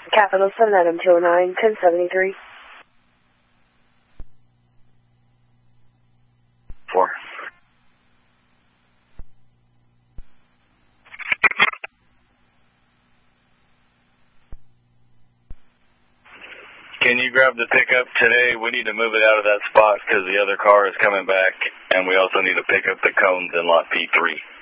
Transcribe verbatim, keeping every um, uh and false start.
Capital seven Adam two oh nine, ten seventy-three. Four. Can you grab the pickup today? We need to move it out of that spot because the other car is coming back, and we also need to pick up the cones in lot P three.